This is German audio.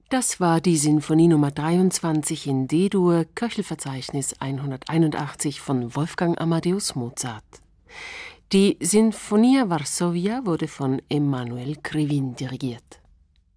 Das war die Sinfonie Nummer 23 in D-Dur, Köchelverzeichnis 181 von Wolfgang Amadeus Mozart. Die Sinfonia Varsovia wurde von Emanuel Krivin dirigiert.